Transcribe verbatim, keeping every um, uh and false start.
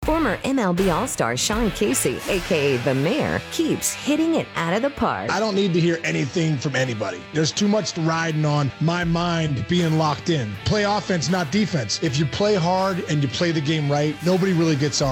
Former M L B All-Star Sean Casey, a k a. The Mayor, keeps hitting it out of the park. I don't need to hear anything from anybody. There's too much riding on my mind being locked in. Play offense, not defense. If you play hard and you play the game right, nobody really gets on.